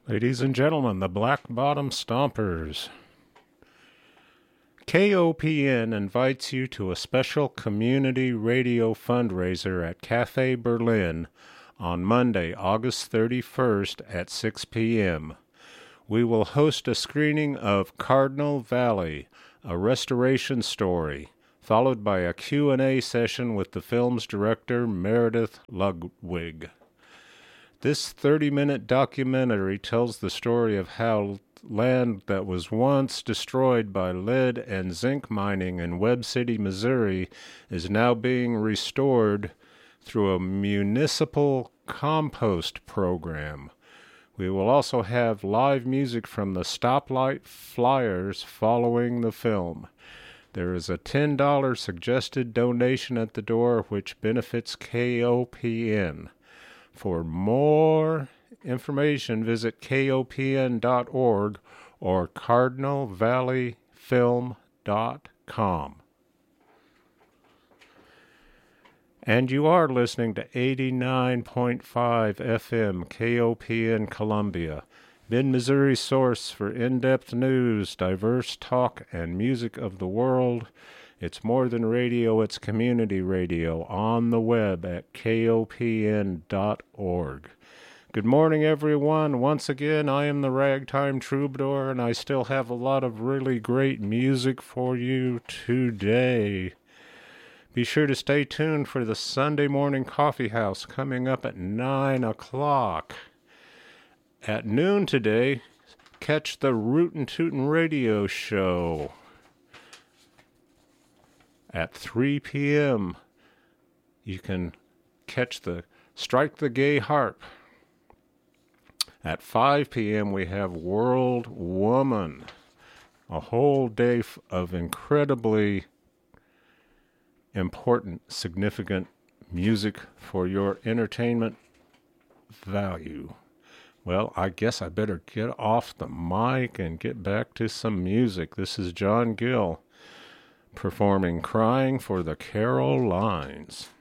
Ladies and gentlemen, the Black Bottom Stompers. KOPN invites you to a special community radio fundraiser at Cafe Berlin on Monday, August 31st at 6 p.m. We will host a screening of Cardinal Valley, a restoration story, followed by a Q&A session with the film's director, Meredith Ludwig. This 30-minute documentary tells the story of how land that was once destroyed by lead and zinc mining in Webb City, Missouri, is now being restored through a municipal compost program. We will also have live music from the Stoplight Flyers following the film. There is a $10 suggested donation at the door, which benefits KOPN. For more information, visit kopn.org or cardinalvalleyfilm.com. And you are listening to 89.5 FM KOPN Columbia, Mid-Missouri source for in-depth news, diverse talk, and music of the world. It's more than radio, it's community radio on the web at kopn.org. Good morning, everyone. Once again, I am the Ragtime Troubadour, and I still have a lot of really great music for you today. Be sure to stay tuned for the Sunday Morning Coffee House coming up at 9 o'clock. At noon today, catch the Rootin' Tootin' Radio Show. At 3 p.m., you can catch the Strike the Gay Harp. At 5 p.m., we have World Woman, a whole day of incredibly important, significant music for your entertainment value. Well, I guess I better get off the mic and get back to some music. This is John Gill performing Crying for the Carolines.